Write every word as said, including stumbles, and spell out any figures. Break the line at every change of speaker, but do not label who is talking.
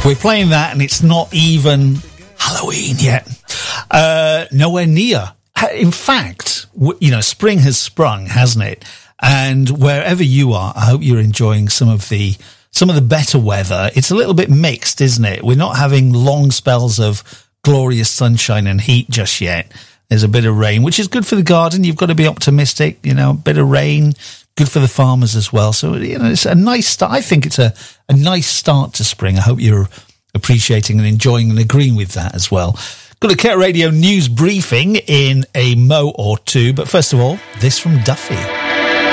We're playing that and it's not even Halloween yet. Uh, nowhere near. In fact, w- you know, spring has sprung, hasn't it? And wherever you are, I hope you're enjoying some of the some of the better weather. It's a little bit mixed, isn't it? We're not having long spells of glorious sunshine and heat just yet. There's a bit of rain, which is good for the garden. You've got to be optimistic, you know, a bit of rain, good for the farmers as well. So, you know, it's a nice start. I think it's a, a nice start to spring. I hope you're appreciating and enjoying and agreeing with that as well. Got a Cat Radio news briefing in a mo or two. But first of all, this from Duffy.